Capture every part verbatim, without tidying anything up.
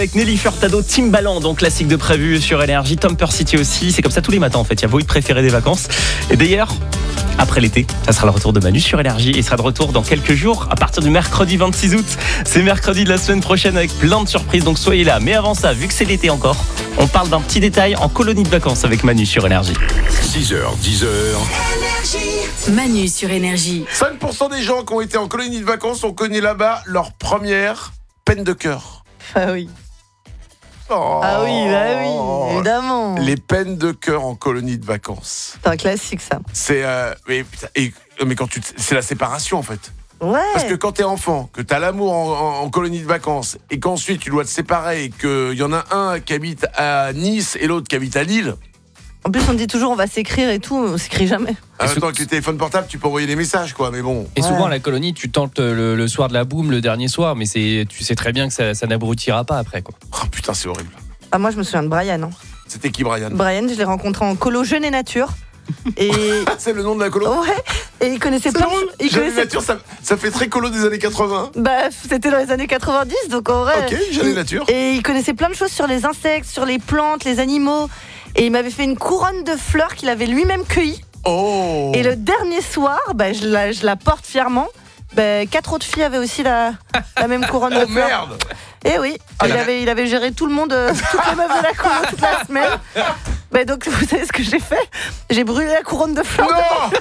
Avec Nelly Furtado, Timbaland, donc classique de prévu sur Énergie, Tomper City aussi. C'est comme ça tous les matins en fait. Il y a vos hits préférés des vacances. Et d'ailleurs, après l'été, ça sera le retour de Manu sur Énergie. Et il sera de retour dans quelques jours, à partir du mercredi vingt-six août. C'est mercredi de la semaine prochaine avec plein de surprises. Donc soyez là. Mais avant ça, vu que c'est l'été encore, on parle d'un petit détail en colonie de vacances avec Manu sur Énergie. six heures, dix heures. Manu sur Énergie. cinq pour cent des gens qui ont été en colonie de vacances ont connu là-bas leur première peine de cœur. Ah oui. Oh. Ah oui, bah oui, évidemment. Les peines de cœur en colonie de vacances. C'est un classique, ça. C'est euh, mais, putain, et, mais quand tu te- c'est la séparation en fait. Ouais. Parce que quand t'es enfant, que t'as l'amour en, en- en colonie de vacances et qu'ensuite tu dois te séparer et qu'il y en a un qui habite à Nice et l'autre qui habite à Lille. En plus, on dit toujours on va s'écrire et tout, on s'écrit jamais. En même temps, avec le téléphone portable, tu peux envoyer des messages, quoi. Mais bon. Et souvent Ouais. à la colonie, tu tentes le, le soir de la boum, le dernier soir, mais c'est, tu sais très bien que ça, ça n'aboutira pas après, quoi. Oh, putain, c'est horrible. Ah, moi, je me souviens de Brian. Hein. C'était qui, Brian? Brian, je l'ai rencontré en colo Jeune et Nature. Et C'est le nom de la colo. ouais, et il connaissait C'est plein drôle. de... Il Jeune connaissait... Nature, ça, ça fait très colo des années quatre-vingts. Bah, c'était dans les années quatre-vingt-dix, donc en vrai... Ok, Jeune et il- Nature. Et il connaissait plein de choses sur les insectes, sur les plantes, les animaux. Et il m'avait fait une couronne de fleurs qu'il avait lui-même cueillie. Oh. Et le dernier soir, bah, je, la, je la porte fièrement. Bah, quatre autres filles avaient aussi la, la même couronne de Oh fleurs. merde. Et oui, Ah, il, la- avait, il avait géré tout le monde, euh, toutes les meufs de la colo toute la semaine. Bah, donc, vous savez ce que j'ai fait? J'ai brûlé la couronne de fleurs Non.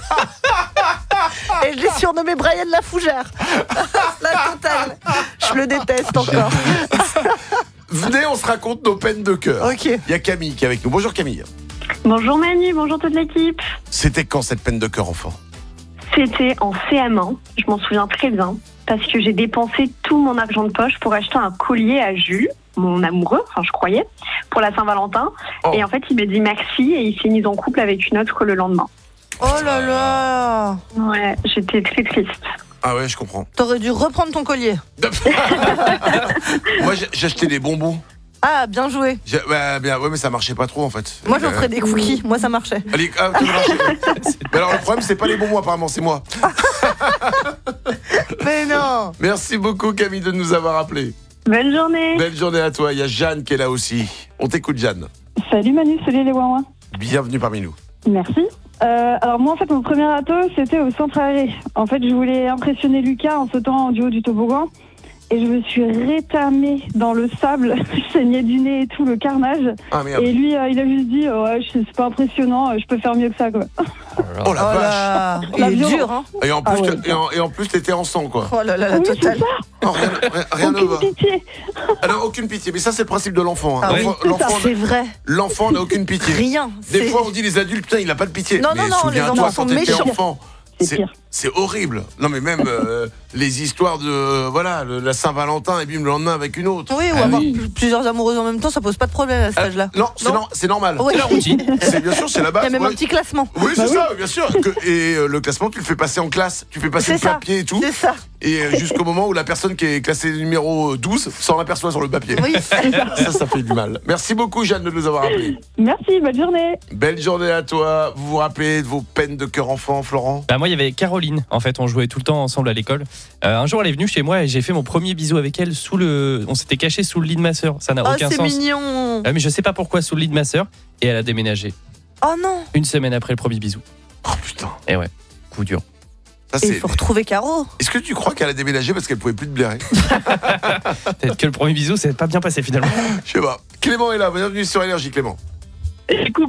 et je l'ai surnommé Brian la fougère. La totale. Je le déteste encore. Venez, on se raconte nos peines de cœur. Ok. Il y a Camille qui est avec nous. Bonjour Camille. Bonjour Manu, bonjour toute l'équipe. C'était quand cette peine de cœur enfant? C'était en C M un, je m'en souviens très bien, parce que j'ai dépensé tout mon argent de poche pour acheter un collier à Jules, mon amoureux, enfin je croyais, pour la Saint-Valentin. Oh. Et en fait, il m'a dit merci et il s'est mis en couple avec une autre le lendemain. Oh là là. Ouais, j'étais très triste. Ah ouais, je comprends. T'aurais dû reprendre ton collier. Moi, j'ai j'ai acheté des bonbons. Ah, bien joué. J'ai- ouais, bien, ouais, mais ça marchait pas trop en fait. Moi, j'en Euh, ferais des cookies. Moi, ça marchait. Allez, ah, ça marchait. Mais alors le problème, c'est pas les bonbons apparemment, c'est moi. Mais non. Merci beaucoup Camille de nous avoir appelés. Bonne journée. Belle journée à toi. Il y a Jeanne qui est là aussi. On t'écoute Jeanne. Salut Manu, salut les Ouin. Bienvenue parmi nous. Merci. Euh, alors moi en fait mon premier râteau c'était au centre aéré. En fait je voulais impressionner Lucas en sautant du haut du toboggan et je me suis rétamée dans le sable, je saignais du nez et tout, le carnage. Ah merde. Et lui euh, il a juste dit euh, ouais je- c'est pas impressionnant, euh, je peux faire mieux que ça quoi. Oh la Oh vache. là. Il La est violence. dur, hein. Et en plus, Ah ouais, et en, et en plus, t'étais en sang quoi. Oh là là, la Oui, c'est totale. ça, Oh, rien rien- rien ne aucune va. pitié. Alors aucune pitié. Mais ça c'est le principe de l'enfant. hein. Ah oui, L'enfant- c'est ça. l'enfant, C'est vrai. l'enfant n'a aucune pitié. Rien. Des C'est- fois on dit les adultes, putain il a pas de pitié. Non, mais non, non, les souviens-toi enfants quand sont t'étais méchants. enfant. C'est C'est, pire. c'est horrible. Non mais même euh, les histoires de euh, voilà le- la Saint-Valentin et bim le lendemain avec une autre. Oui, ou Ah avoir oui. pl- plusieurs amoureuses en même temps, ça pose pas de problème à cet Euh, âge-là. non, c'est, Non. nor- c'est normal. Oui. C'est la routine. C'est bien sûr c'est la Il base. y a même ouais. un petit classement. Oui c'est ça bien sûr. Que- et euh, le classement tu le fais passer en classe. Tu fais passer C'est le ça. papier et tout. C'est ça. Et euh, jusqu'au moment où la personne qui est classée numéro douze s'en aperçoit sur le papier. Oui. Ça ça fait du mal. Merci beaucoup Jeanne de nous avoir appelés. Merci, bonne journée. Belle journée à toi. Vous vous rappelez de vos peines de cœur enfant Florent? Bah moi, il y avait Caroline. En fait, on jouait tout le temps ensemble à l'école. Euh, un jour, elle est venue chez moi et j'ai fait mon premier bisou avec elle sous le. On s'était caché sous le lit de ma sœur. Ça n'a Oh, aucun c'est sens. mignon. Ah, mais je sais pas pourquoi sous le lit de ma sœur. Et elle a déménagé Oh non. une semaine après le premier bisou. Oh putain. Et ouais, coup dur. Ça, Et il c'est... faut retrouver Caro. Est-ce que tu crois qu'elle a déménagé parce qu'elle pouvait plus te blairer? Peut-être que le premier bisou, c'est pas bien passé finalement. Je sais pas. Clément est là. Bienvenue sur Énergie Clément. Coucou